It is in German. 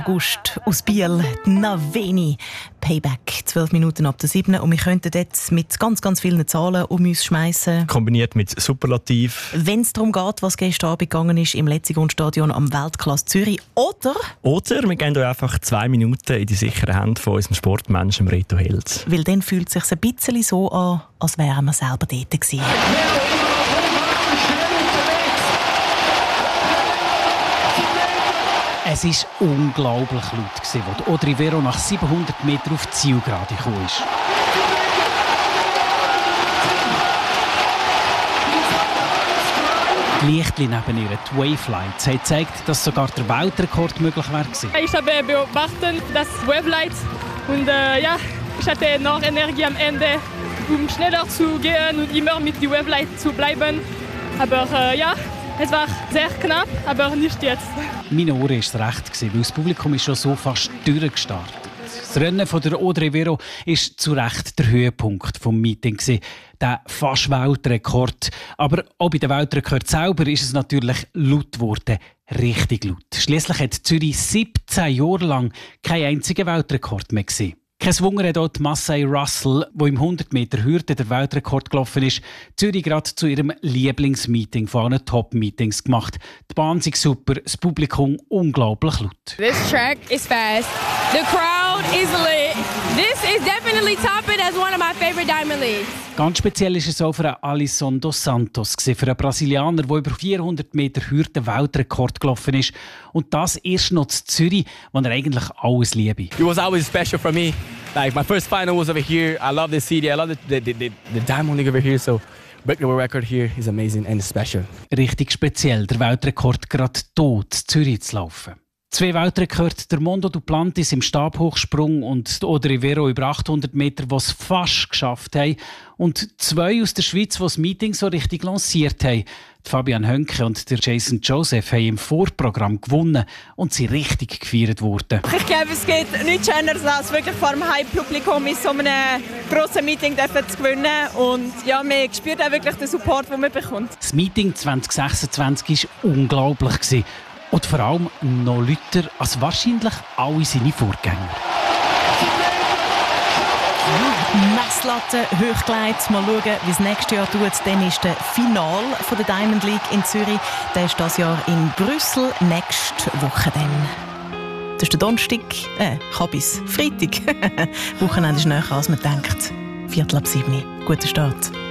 August aus Biel, Naveni. Payback, 12 Minuten ab der 7. Und wir könnten jetzt mit ganz, ganz vielen Zahlen um uns schmeißen. Kombiniert mit Superlativ. Wenn es darum geht, was gestern Abend gegangen ist im Letzigrund-Stadion am Weltklasse Zürich. Oder wir geben euch einfach 2 Minuten in die sicheren Hände von unserem Sportmenschen Reto Held. Weil dann fühlt es sich ein bisschen so an, als wären wir selber dort gewesen. Es war unglaublich laut, als Audrey Vero nach 700 Metern auf die Zielgerade gekommen ist. Die Lichtchen neben ihr, die Wavelights, haben gezeigt, dass sogar der Weltrekord möglich wäre. Ich habe beobachtet das Wavelight und ich hatte noch Energie am Ende, um schneller zu gehen und immer mit dem Wavelight zu bleiben. Aber es war sehr knapp, aber nicht jetzt. Meine Ohren war es recht, weil das Publikum ist schon so fast durchgestartet. Das Rennen von der Audrey Vero war zu Recht der Höhepunkt des Meetings. Der fast Weltrekord. Aber auch bei dem Weltrekord selber ist es natürlich laut geworden. Richtig laut. Schliesslich hat Zürich 17 Jahre lang keinen einzigen Weltrekord mehr gesehen. Kein Wunder hat auch Massey Russell, die im 100 Meter Hürde der Weltrekord gelaufen ist, Zürich gerade zu ihrem Lieblingsmeeting von allen Top-Meetings gemacht. Die Bahn ist super, das Publikum unglaublich laut. This track is fast. The crowd is lit. This is definitely top it as one of my favorite Diamond Leagues. Ganz speziell war es auch für Alisson dos Santos, für einen Brasilianer, der über 400 Meter Hürde Weltrekord gelaufen ist. Und das erst noch in Zürich, wo er eigentlich alles liebe. It was always special for me. Like my first final was over here. I love the city. I love the Diamond League over here. So breaking the record here is amazing and special. Richtig speziell, der Weltrekord gerade hier in Zürich zu laufen. 2 Weltrekorde, der Mondo Duplantis im Stabhochsprung und Audrey Vero über 800 Meter, die es fast geschafft haben. Und 2 aus der Schweiz, die das Meeting so richtig lanciert haben. Die Fabian Hönke und der Jason Joseph haben im Vorprogramm gewonnen und sind richtig gefeiert worden. Ich glaube, es gibt nichts Schöneres, als wirklich vor dem Heimpublikum in so einem grossen Meeting zu gewinnen. Und ja, man spürt auch wirklich den Support, den man bekommt. Das Meeting 2026 war unglaublich. Und vor allem noch lauter als wahrscheinlich alle seine Vorgänger. Messlatte hochgelegt. Mal schauen, wie es nächstes Jahr tut. Dann ist der Final von der Diamond League in Zürich. Der ist dieses Jahr in Brüssel. Nächste Woche dann. Das ist der Donnerstag. Kabis. Freitag. Wochenende ist näher, als man denkt. 6:45. Guten Start.